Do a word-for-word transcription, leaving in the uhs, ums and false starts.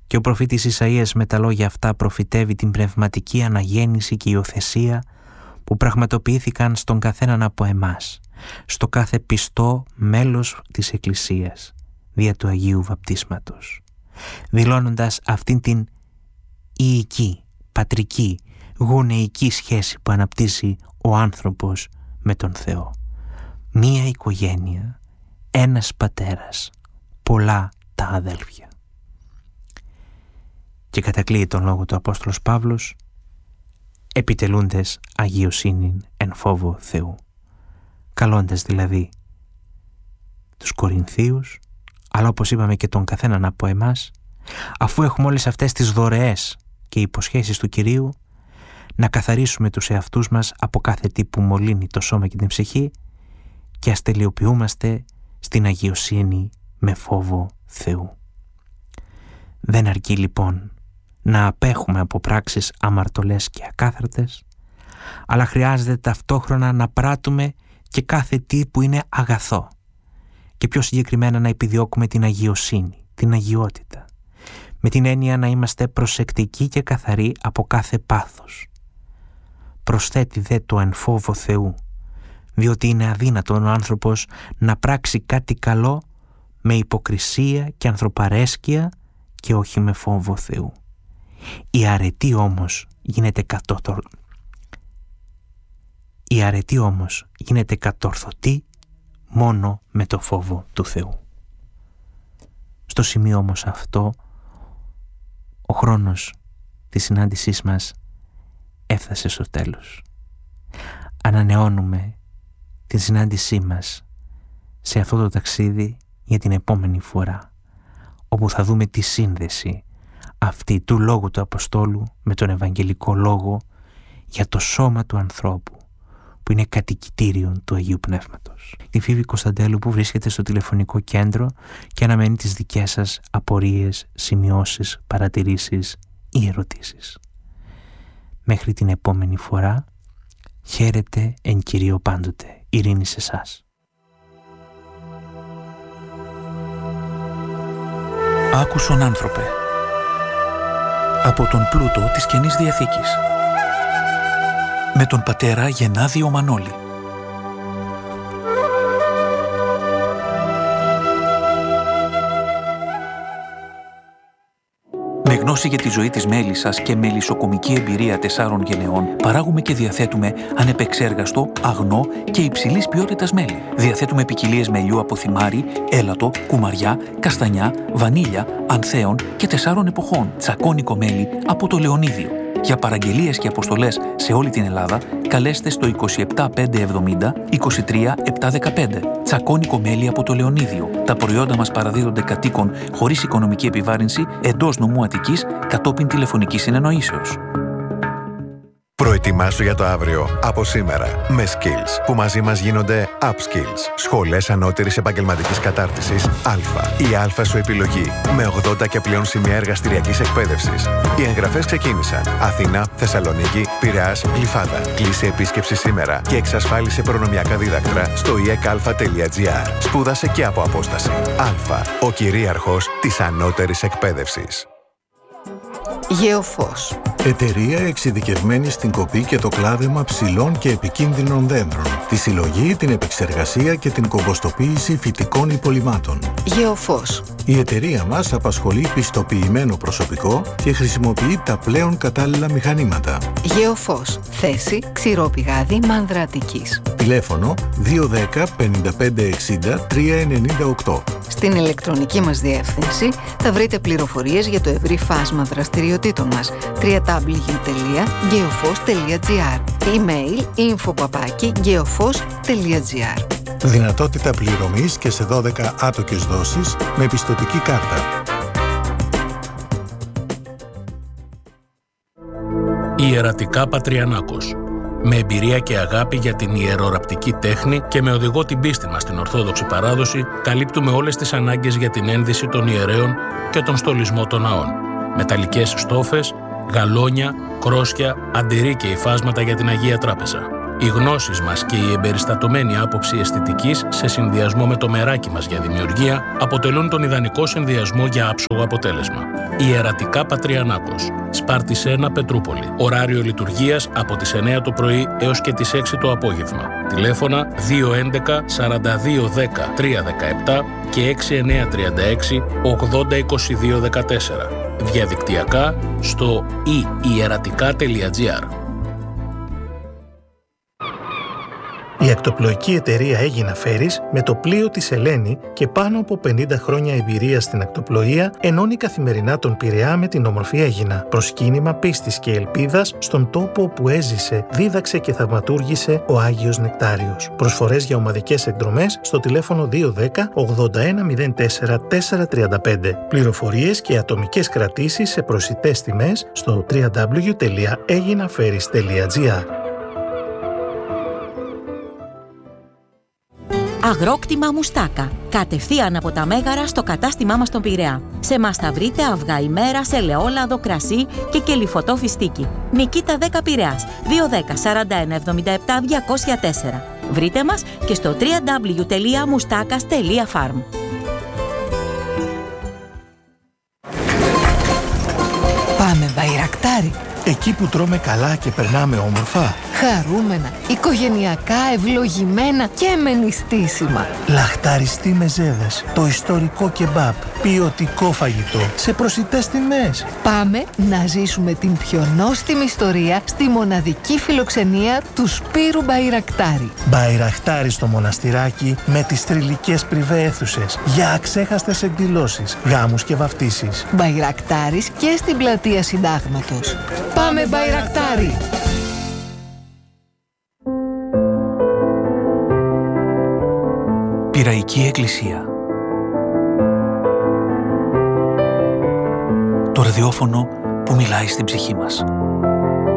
Και ο προφήτης Ισαΐας με τα λόγια αυτά προφητεύει την πνευματική αναγέννηση και υιοθεσία που πραγματοποιήθηκαν στον καθέναν από εμάς, στο κάθε πιστό μέλος της Εκκλησίας, δια του Αγίου Βαπτίσματος, δηλώνοντας αυτήν την ιική, πατρική, γονεϊκή σχέση που αναπτύσσει ο άνθρωπος με τον Θεό. Μία οικογένεια, ένας πατέρας, πολλά τα αδέλφια. Και κατακλείει τον λόγο του Απόστολος Παύλος, επιτελούντες αγιοσύνην εν φόβο Θεού, καλώντας δηλαδή τους Κορινθίους, αλλά όπως είπαμε και τον καθέναν από εμάς, αφού έχουμε όλες αυτές τις δωρεές και υποσχέσεις του Κυρίου, να καθαρίσουμε τους εαυτούς μας από κάθε τι που μολύνει το σώμα και την ψυχή και ας τελειοποιούμαστε στην αγιοσύνη με φόβο Θεού. Δεν αρκεί λοιπόν να απέχουμε από πράξεις αμαρτωλές και ακάθαρτες, αλλά χρειάζεται ταυτόχρονα να πράττουμε και κάθε τι που είναι αγαθό και πιο συγκεκριμένα να επιδιώκουμε την αγιοσύνη, την αγιότητα, με την έννοια να είμαστε προσεκτικοί και καθαροί από κάθε πάθος. Προσθέτει δε το εν φόβο Θεού, διότι είναι αδύνατον ο άνθρωπος να πράξει κάτι καλό με υποκρισία και ανθρωπαρέσκεια και όχι με φόβο Θεού. Η αρετή όμως γίνεται κατόρθω... Η αρετή όμως γίνεται κατορθωτή μόνο με το φόβο του Θεού. Στο σημείο όμως αυτό, ο χρόνος της συνάντησής μας έφτασε στο τέλος. Ανανεώνουμε την συνάντησή μας σε αυτό το ταξίδι για την επόμενη φορά, όπου θα δούμε τη σύνδεση αυτή του λόγου του Αποστόλου με τον Ευαγγελικό Λόγο για το σώμα του ανθρώπου, που είναι κατοικητήριο του Αγίου Πνεύματος. Η Φίβη Κωνσταντέλου που βρίσκεται στο τηλεφωνικό κέντρο και αναμένει τις δικές σας απορίες, σημειώσεις, παρατηρήσεις ή ερωτήσεις. Μέχρι την επόμενη φορά, χαίρετε εν Κυρίω πάντοτε. Ειρήνη σε εσάς. Άκουσον άνθρωπε, από τον πλούτο της Καινής Διαθήκης, με τον πατέρα Γενάδιο Μανώλη. Με γνώση για τη ζωή της μέλισσας και μελισσοκομική εμπειρία τεσσάρων γενεών, παράγουμε και διαθέτουμε ανεπεξέργαστο, αγνό και υψηλής ποιότητας μέλι. Διαθέτουμε ποικιλίες μελιού από θυμάρι, έλατο, κουμαριά, καστανιά, βανίλια, ανθέων και τεσσάρων εποχών. Τσακώνικο μέλι από το Λεωνίδιο. Για παραγγελίες και αποστολές σε όλη την Ελλάδα, καλέστε στο είκοσι επτά πεντακόσια εβδομήντα είκοσι τρία επτακόσια δεκαπέντε. Τσακώνικο μέλι από το Λεωνίδιο. Τα προϊόντα μας παραδίδονται κατοίκων χωρίς οικονομική επιβάρυνση εντός νομού Αττικής κατόπιν τηλεφωνικής συνεννοήσεως. Προετοιμάσου για το αύριο από σήμερα με Skills, που μαζί μας γίνονται Upskills. Σχολές ανώτερης επαγγελματικής κατάρτισης Α. Η Α σου επιλογή με ογδόντα και πλέον σημεία εργαστηριακής εκπαίδευσης. Οι εγγραφές ξεκίνησαν. Αθήνα, Θεσσαλονίκη, Πειραιάς, Γλυφάδα. Κλείσε επίσκεψη σήμερα και εξασφάλισε προνομιακά δίδακτρα στο ι ε κ α τελεία τζι άρ. Σπούδασε και από απόσταση. Α. Ο κυρίαρχος της ανώτερης εκπαίδευσης. Γεωφός. Εταιρεία εξειδικευμένη στην κοπή και το κλάδεμα ψηλών και επικίνδυνων δέντρων, τη συλλογή, την επεξεργασία και την κομποστοποίηση φυτικών υπολειμμάτων. Γεωφός. Η εταιρεία μας απασχολεί πιστοποιημένο προσωπικό και χρησιμοποιεί τα πλέον κατάλληλα μηχανήματα. Γεωφός. Θέση Ξηρόπηγάδι Μάνδρα Αττικής. Τηλέφωνο δύο ένα μηδέν πέντε πέντε εξήντα τρία ενενήντα οκτώ. Στην ηλεκτρονική μας διεύθυνση θα βρείτε πληροφορίες για το ευρύ φάσμα δραστηριοτήτων μας. double-u double-u double-u τελεία geofos τελεία τζι άρ. Email info παπάκι geofos τελεία τζι άρ. Δυνατότητα πληρωμής και σε δώδεκα άτοκες δόσεις με πιστωτική κάρτα. Ιερατικά Πατριανάκος. Με εμπειρία και αγάπη για την ιεροραπτική τέχνη και με οδηγό την πίστη μας στην Ορθόδοξη παράδοση, καλύπτουμε όλες τις ανάγκες για την ένδυση των ιερέων και τον στολισμό των ναών. Μεταλλικές στόφες, γαλόνια, κρόσια, αντιρρή και υφάσματα για την Αγία Τράπεζα. Οι γνώσεις μας και η εμπεριστατωμένη άποψη αισθητικής σε συνδυασμό με το μεράκι μας για δημιουργία αποτελούν τον ιδανικό συνδυασμό για άψογο αποτέλεσμα. Ιερατικά Πατριανάκος, Σπάρτης ένα, Πετρούπολη. Ωράριο λειτουργίας από τις εννιά το πρωί έως και τις έξι το απόγευμα. Τηλέφωνα δύο έντεκα σαράντα δύο δέκα τρία δεκαεπτά και έξι εννιά τρία έξι ογδόντα είκοσι δύο δεκατέσσερα. Διαδικτυακά στο i ιερατικά τελεία τζι άρ. Η ακτοπλοϊκή εταιρεία Έγινα Φέρις, με το πλοίο της Ελένη και πάνω από πενήντα χρόνια εμπειρία στην ακτοπλοεία, ενώνει καθημερινά τον Πειραιά με την όμορφη Αίγινα. Προσκύνημα πίστης και ελπίδας στον τόπο όπου έζησε, δίδαξε και θαυματούργησε ο Άγιος Νεκτάριος. Προσφορές για ομαδικές εκδρομές στο τηλέφωνο δύο δέκα ογδόντα ένα μηδέν τέσσερα τέσσερα τριάντα πέντε. Πληροφορίες και ατομικές κρατήσεις σε προσιτές τιμές στο double-u double-u double-u τελεία έγιναferis τελεία τζι άρ. Αγρόκτημα Μουστάκα. Κατευθείαν από τα Μέγαρα στο κατάστημά μας στον Πειραιά. Σε μας θα βρείτε αυγά ημέρα, ελαιόλαδο, κρασί και κελιφωτό φιστίκι. Νικήτα δέκα Πειραιάς, δύο δέκα σαράντα ένα εβδομήντα επτά διακόσια τέσσερα. Βρείτε μας και στο double-u double-u double-u τελεία μουστάκας τελεία farm. Πάμε Μπαϊρακτάρι. Εκεί που τρώμε καλά και περνάμε όμορφα. Χαρούμενα, οικογενειακά, ευλογημένα και με νηστίσιμα. Λαχταριστή μεζέδες, το ιστορικό κεμπάπ, ποιοτικό φαγητό, σε προσιτές τιμές. Πάμε να ζήσουμε την πιο νόστιμη ιστορία στη μοναδική φιλοξενία του Σπύρου Μπαϊρακτάρι. Μπαϊρακτάρι στο μοναστηράκι με τις θρυλικές πριβέ αίθουσες για αξέχαστες εκδηλώσεις, γάμους και βαφτίσεις. Μπαϊρακτάρις και στην πλατεία Συντάγματος. Πάμε Μπαϊρακτάρι! Πειραϊκή Εκκλησία. Το ραδιόφωνο που μιλάει στην ψυχή μας.